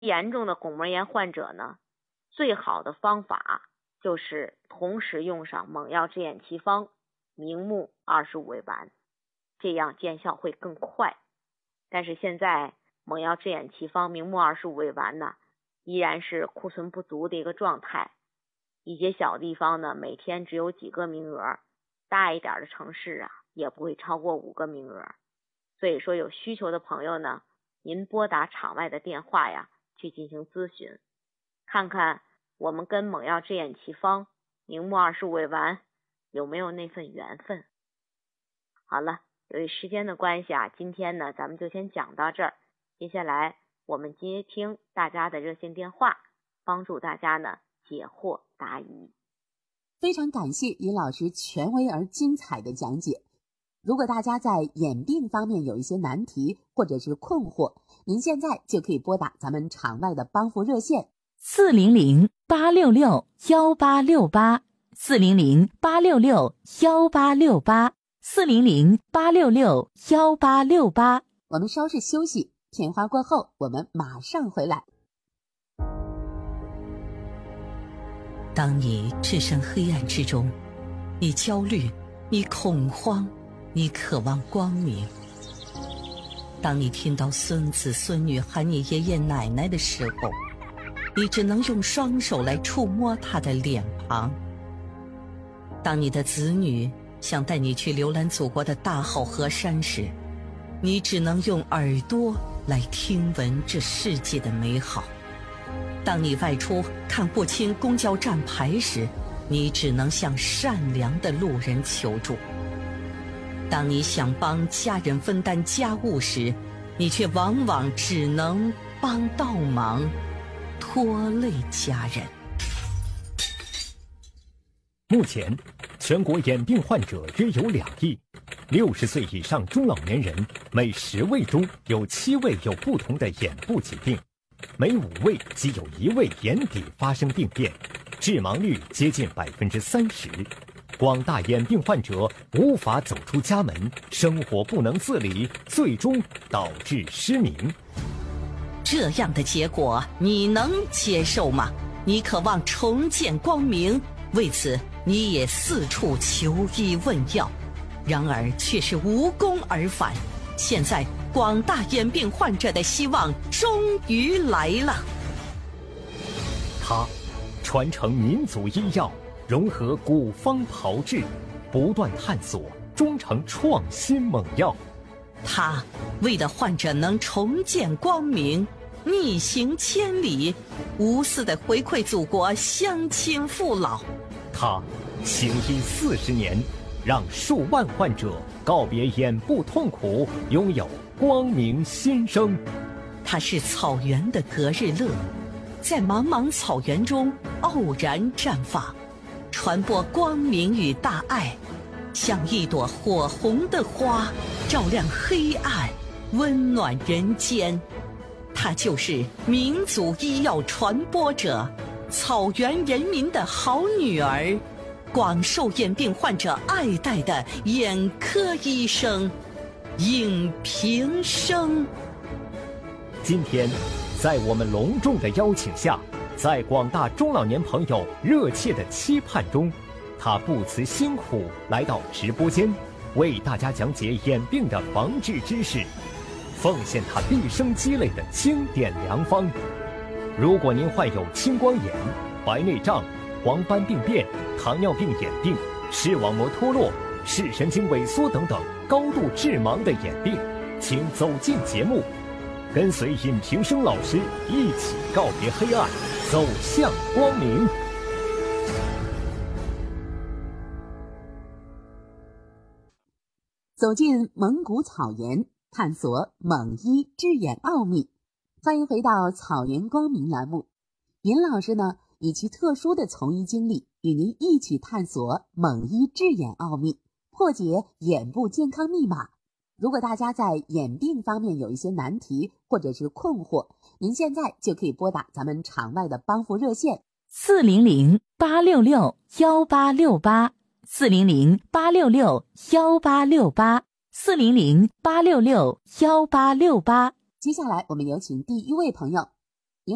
严重的巩膜炎患者呢，最好的方法就是同时用上锰药治眼奇方明目25味丸，这样见效会更快。但是现在锰药治眼奇方明目25味丸呢，依然是库存不足的一个状态，一些小地方呢每天只有几个名额，大一点的城市也不会超过5个名额。所以说有需求的朋友呢，您拨打场外的电话去进行咨询，看看我们跟锰药治眼奇方明目25味丸有没有那份缘分。好了，由于时间的关系今天呢咱们就先讲到这儿。接下来我们接听大家的热线电话，帮助大家呢解惑答疑。 非常感谢李老师权威而精彩的讲解。如果大家在眼病方面有一些难题或者是困惑，您现在就可以拨打咱们场外的帮扶热线400-866-1868，400-866-1868。我们稍事休息，片花过后我们马上回来。 当你置身黑暗之中，你焦虑，你恐慌，你渴望光明。当你听到孙子孙女喊你爷爷奶奶的时候，你只能用双手来触摸他的脸庞。当你的子女想带你去浏览祖国的大好河山时，你只能用耳朵来听闻这世界的美好。当你外出看不清公交站牌时，你只能向善良的路人求助。当你想帮家人分担家务时，你却往往只能帮倒忙，拖累家人。 目前，全国眼病患者约有2亿，60岁以上中老年人每10位中有7位有不同的眼部疾病，每5位即有1位眼底发生病变，致盲率接近30%。广大眼病患者无法走出家门，生活不能自理，最终导致失明。 这样的结果你能接受吗？你渴望重见光明，为此你也四处求医问药，然而却是无功而返。现在广大眼病患者的希望终于来了。 他传承民族医药，融合古方炮制，不断探索，终成创新猛药。 他为了患者能重见光明，逆行千里，无私地回馈祖国乡亲父老。 他行医40年，让数万患者告别眼部痛苦，拥有光明新生。 他是草原的隔日乐，在茫茫草原中傲然绽放，传播光明与大爱，像一朵火红的花，照亮黑暗，温暖人间。她就是民族医药传播者，草原人民的好女儿，广受眼病患者爱戴的眼科医生尹平生。 今天在我们隆重的邀请下，在广大中老年朋友热切的期盼中，他不辞辛苦来到直播间，为大家讲解眼病的防治知识，奉献他毕生积累的经典良方。如果您患有青光眼、白内障、黄斑病变、糖尿病眼病、视网膜脱落、视神经萎缩等等高度致盲的眼病，请走进节目，跟随尹平生老师一起告别黑暗，走向光明。 走进蒙古草原，探索蒙医治眼奥秘。欢迎回到草原光明栏目。尹老师呢，以其特殊的从医经历，与您一起探索蒙医治眼奥秘，破解眼部健康密码。如果大家在眼病方面有一些难题或者是困惑，您现在就可以拨打咱们场外的帮扶热线 400-866-1868，400-866-1868。 接下来我们有请第一位朋友，